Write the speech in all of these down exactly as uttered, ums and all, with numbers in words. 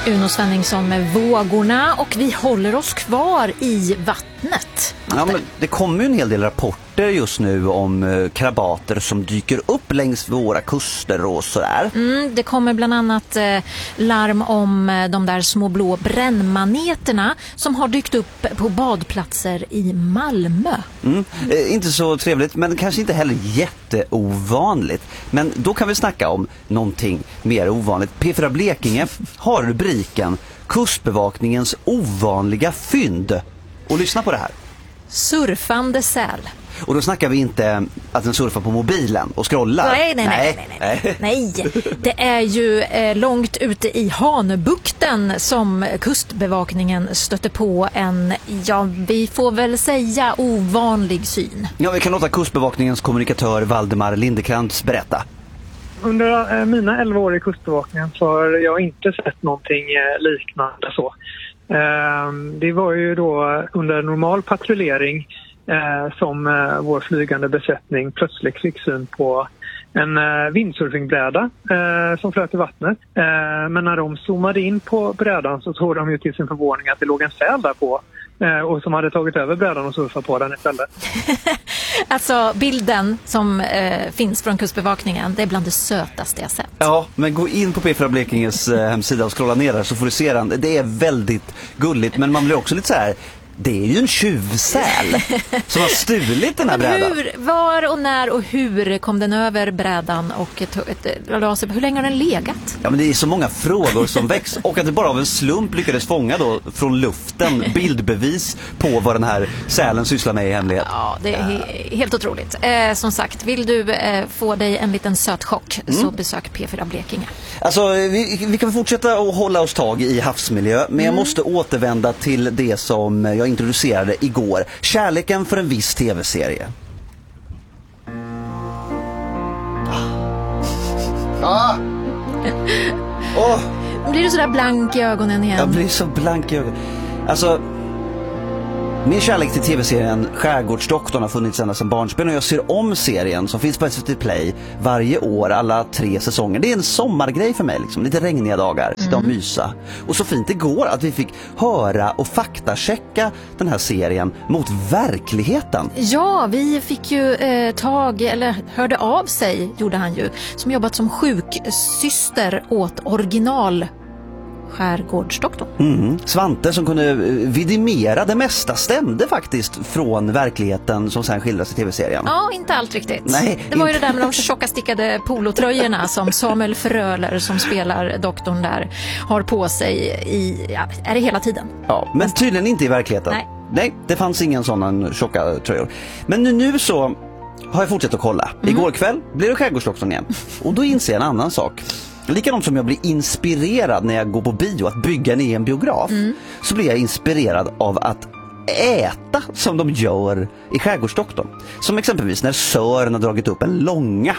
Uno Svenningsson med Vågorna, och vi håller oss kvar i vattnet. Ja, men det kommer ju en hel del rapporter just nu om eh, krabater som dyker upp längs våra kuster och sådär. Mm, det kommer bland annat eh, larm om eh, de där små blå brännmaneterna som har dykt upp på badplatser i Malmö. Mm. Eh, inte så trevligt, men kanske inte heller jätteovanligt. Men då kan vi snacka om någonting mer ovanligt. P fyra Blekinge har rubriken Kustbevakningens ovanliga fynd. Och lyssna på det här. Surfande säl. Och då snackar vi inte att den surfar på mobilen och scrollar. Nej, nej, nej, nej, nej. nej. Det är ju eh, långt ute i Hanöbukten som Kustbevakningen stötte på en, ja, vi får väl säga ovanlig syn. Ja, vi kan låta Kustbevakningens kommunikatör Valdemar Lindekrantz berätta. Under mina elva år i Kustbevakningen så har jag inte sett någonting liknande så. Det var ju då under normal patrullering som vår flygande besättning plötsligt fick syn på en windsurfingbräda som flöt i vattnet. Men när de zoomade in på brädan så såg de ju till sin förvåning att det låg en säl där på. Och som hade tagit över brädan och surfat på den istället. Alltså bilden som eh, finns från Kustbevakningen, det är bland det sötaste jag sett. Ja, men gå in på P fyra Blekinges eh, hemsida och scrolla ner där så får du se den. Det är väldigt gulligt, men man blir också lite så här. Det är ju en tjuvsäl som har stulit den här brädan. Hur, var och när och hur kom den över brädan och ett, ett, ett, hur länge har den legat? Ja, men det är så många frågor som väcks, och att det bara av en slump lyckades fånga då från luften bildbevis på vad den här sälen sysslar med i hemlighet. Ja, det är he- helt otroligt. Eh, som sagt, vill du eh, få dig en liten söt chock mm. så besök P fyra Blekinge. Alltså, vi, vi kan fortsätta att hålla oss tag i havsmiljö, men mm. jag måste återvända till det som jag introducerade igår. Kärleken för en viss tv-serie. Ah. Oh. Blir du sådär blank i ögonen igen? Jag blir så blank i ögonen. Alltså, min kärlek till tv-serien Skärgårdsdoktorn har funnits ända sedan barnsben, och jag ser om serien som finns på S V T Play varje år, alla tre säsonger. Det är en sommargrej för mig, liksom. Lite regniga dagar, sitta och mysa. Och så fint det går att vi fick höra och faktachecka den här serien mot verkligheten. Ja, vi fick ju eh, tag, eller hörde av sig, gjorde han ju, som jobbat som sjuksyster åt original Skärgårdsdoktorn. Mm. Svante som kunde vidimera det mesta stämde faktiskt från verkligheten som sen skildras i tv-serien. Ja, inte allt riktigt. Nej, det var inte. ju det där med de tjocka stickade polotröjorna som Samuel Fröler som spelar doktorn där har på sig i, ja, är det hela tiden. Ja, men tydligen inte i verkligheten. Nej. Nej, det fanns ingen sådana tjocka tröjor. Men nu, nu så har jag fortsatt att kolla. Mm. Igår kväll blev det Skärgårdsdoktorn igen. Och då inser jag en annan sak. Likadant som jag blir inspirerad när jag går på bio att bygga en egen biograf, mm. så blir jag inspirerad av att äta som de gör i Skärgårdsdoktorn. Som exempelvis när Sören har dragit upp en långa.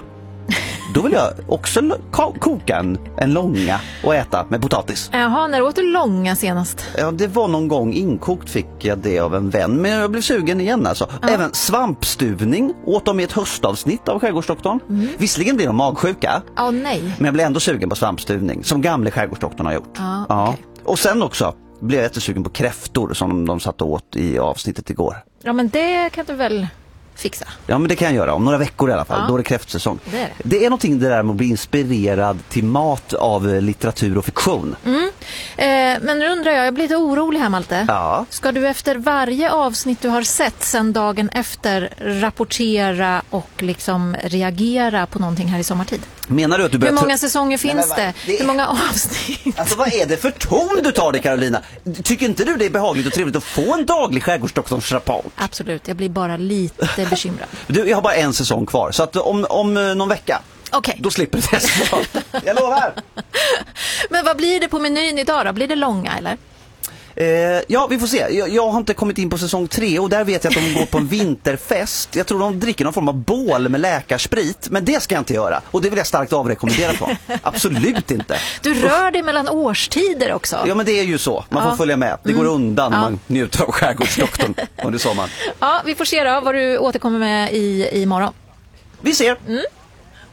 Då vill jag också koka en, en långa och äta med potatis. Jaha, när åt du långa senast? Ja, det var någon gång inkokt, fick jag det av en vän. Men jag blev sugen igen alltså. Ja. Även svampstuvning åt de i ett höstavsnitt av Skärgårdsdoktorn. Mm. Visserligen blir de magsjuka. Ja, nej. Men jag blev ändå sugen på svampstuvning, som gamle Skärgårdsdoktorn har gjort. Ja, ja. Okay. Och sen också blev jag jättesugen på kräftor som de satt åt i avsnittet igår. Ja, men det kan du väl fixa? Ja, men det kan jag göra. Om några veckor i alla fall. Ja. Då är det kräftsäsong. Det är det. Det är någonting det där med att bli inspirerad till mat av litteratur och fiktion. Mm. Eh, men nu undrar jag, jag blir lite orolig här, Malte. Ja. Ska du efter varje avsnitt du har sett sen dagen efter rapportera och liksom reagera på någonting här i sommartid? Menar du att du börjar... Hur många säsonger finns Nej, det? det? Hur många avsnitt? Alltså, vad är det för ton du tar dig, Carolina? Tycker inte du det är behagligt och trevligt att få en daglig Skärgårdsdoktorns rapport? Absolut, jag blir bara lite bekymrad. Du, jag har bara en säsong kvar, så att om, om någon vecka, okay. då slipper du det. Jag lovar! Men vad blir det på menyn idag då? Blir det långa eller? Eh, ja, vi får se. Jag, jag har inte kommit in på säsong tre, och där vet jag att de går på en vinterfest. Jag tror de dricker någon form av bål med läkarsprit, men det ska jag inte göra. Och det vill jag starkt avrekommendera på. Absolut inte. Du rör dig mellan årstider också. Ja, men det är ju så. Man får ja. följa med. Det går mm. undan när ja. man njuter av Skärgårdsdoktorn under sommaren. Ja, vi får se då vad du återkommer med i, i morgon. Vi ser. Mm.